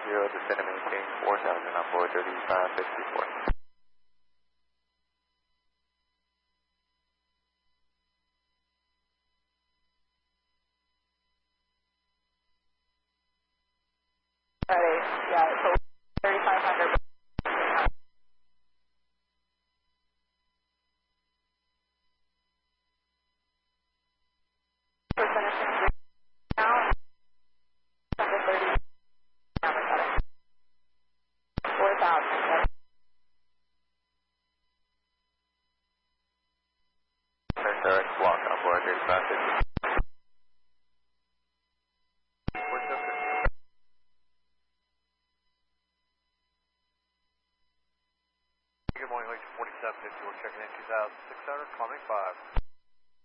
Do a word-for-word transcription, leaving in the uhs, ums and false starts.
zero, descend and maintain four thousand on board thirty-five fifty-four. Ready, yeah, so thirty-five hundred. We're finishing now, under thirty, four thousand. There's direct block on board thirty-five fifty. Good morning, Lake forty-seven fifty. We're checking in two thousand six hundred, call me five.